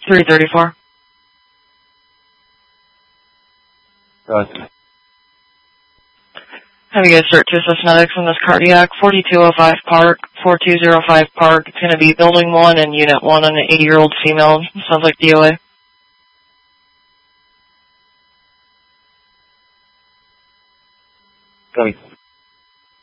334. Roger. Have you guys start to assist medics in this cardiac? 4205 Park, 4205 Park. It's going to be Building 1 and Unit 1 on an 80-year-old female. Sounds like DOA. Copy.